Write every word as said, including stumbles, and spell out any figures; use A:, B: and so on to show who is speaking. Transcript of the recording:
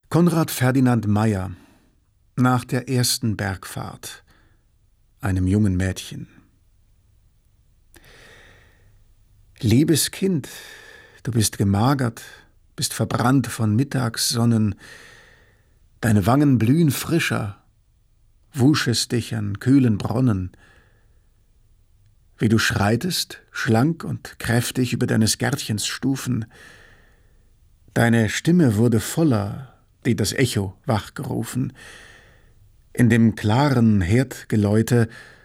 A: Konrad Ferdinand Meyer nach der ersten Bergfahrt, einem jungen Mädchen. Liebes Kind, du bist gemagert, bist verbrannt von Mittagssonnen, deine Wangen blühen frischer, wuschest dich an kühlen Bronnen. Wie du schreitest, schlank und kräftig über deines Gärtchens Stufen, deine Stimme wurde voller, die das Echo wachgerufen. In dem klaren Herdgeläute